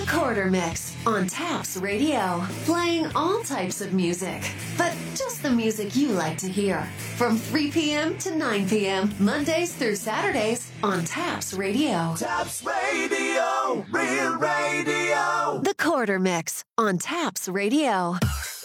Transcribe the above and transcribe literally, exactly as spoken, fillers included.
Quarter Mix on Taps Radio. Playing all types of music, but just the music you like to hear. From three p.m. to nine p.m. Mondays through Saturdays on Taps Radio. Taps Radio, Real Radio. The Quarter Mix on Taps Radio.